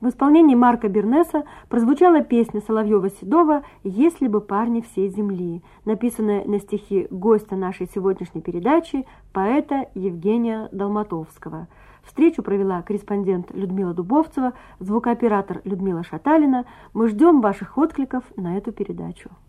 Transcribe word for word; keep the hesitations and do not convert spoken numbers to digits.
В исполнении Марка Бернеса прозвучала песня Соловьева-Седова «Если бы парни всей земли», написанная на стихи гостя нашей сегодняшней передачи, поэта Евгения Долматовского. Встречу провела корреспондент Людмила Дубовцева, звукооператор Людмила Шаталина. Мы ждем ваших откликов на эту передачу.